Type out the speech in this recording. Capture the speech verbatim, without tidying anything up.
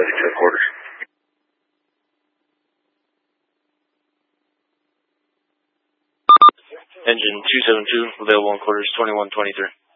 check quarters. Engine two seven two, available on quarters twenty-one twenty-three.